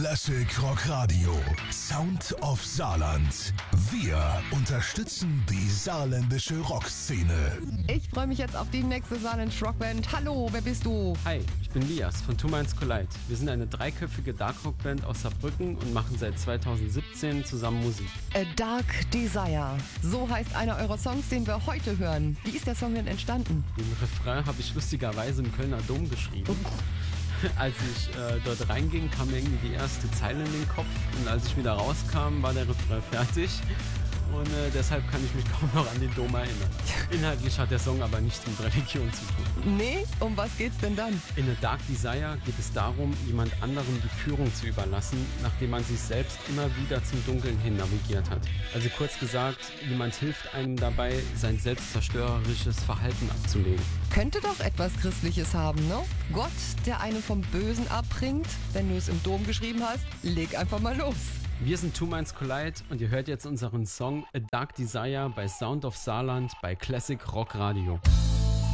Classic Rock Radio. Sound of Saarland. Wir unterstützen die saarländische Rockszene. Ich freue mich jetzt auf die nächste Saarland Rockband. Hallo, wer bist du? Hi, ich bin Lias von Two Minds Collide. Wir sind eine dreiköpfige Dark-Rock-Band aus Saarbrücken und machen seit 2017 zusammen Musik. A Dark Desire. So heißt einer eurer Songs, den wir heute hören. Wie ist der Song denn entstanden? Den Refrain habe ich lustigerweise im Kölner Dom geschrieben. Als ich dort reinging, kam mir irgendwie die erste Zeile in den Kopf und als ich wieder rauskam, war der Refrain fertig und deshalb kann ich mich kaum noch an den Dom erinnern. Inhaltlich hat der Song aber nichts mit Religion zu tun. Nee, um was geht's denn dann? In A Dark Desire geht es darum, jemand anderem die Führung zu überlassen, nachdem man sich selbst immer wieder zum Dunkeln hin navigiert hat. Also kurz gesagt, jemand hilft einem dabei, sein selbstzerstörerisches Verhalten abzulegen. Könnte doch etwas Christliches haben, ne? Gott, der einen vom Bösen abbringt. Wenn du es im Dom geschrieben hast, leg einfach mal los. Wir sind Two Minds Collide und ihr hört jetzt unseren Song A Dark Desire bei Sound of Saarland bei Classic Rock Radio.